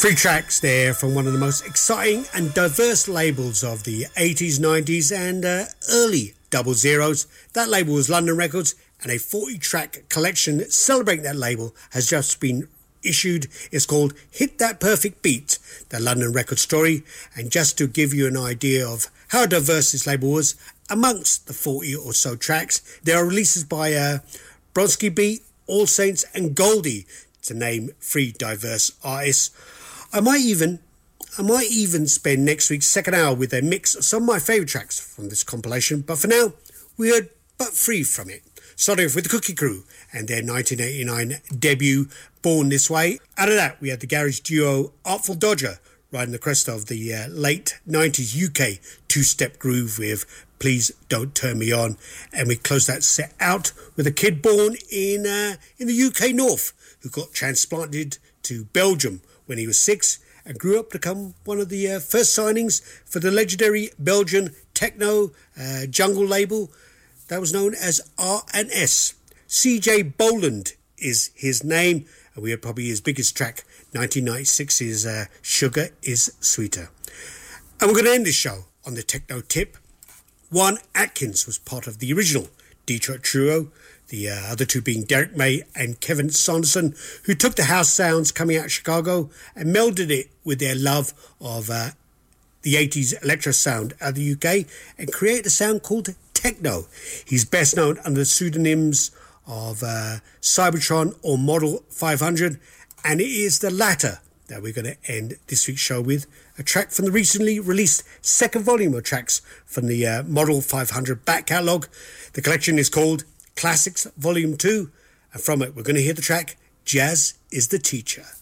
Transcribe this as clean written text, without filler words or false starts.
Three tracks there from one of the most exciting and diverse labels of the 80s, 90s and early double zeros. That label was London Records, and a 40-track collection celebrating that label has just been issued. It's called Hit That Perfect Beat, the London Record story. And just to give you an idea of how diverse this label was, amongst the 40 or so tracks, there are releases by Bronski Beat, All Saints and Goldie, to name three diverse artists. I might even spend next week's second hour with a mix of some of my favourite tracks from this compilation, but for now, we heard but three from it. Starting off with the Cookie Crew and their 1989 debut, Born This Way. Out of that, we had the garage duo Artful Dodger, riding the crest of the late 90s UK two-step groove with Please Don't Turn Me On. And we closed that set out with a kid born in the UK North who got transplanted to Belgium when he was 6 and grew up to become one of the first signings for the legendary Belgian techno jungle label that was known as R&S. CJ Boland is his name, and we had probably his biggest track, 1996's Sugar Is Sweeter. And we're going to end this show on the techno tip. Juan Atkins was part of the original Detroit trio, the other two being Derek May and Kevin Saunderson, who took the house sounds coming out of Chicago and melded it with their love of the 80s electro sound out of the UK and created a sound called techno. He's best known under the pseudonyms of Cybertron or Model 500, and it is the latter that we're going to end this week's show with, a track from the recently released second volume of tracks from the Model 500 back catalogue. The collection is called Classics Volume 2, and from it we're going to hear the track Jazz is the Teacher.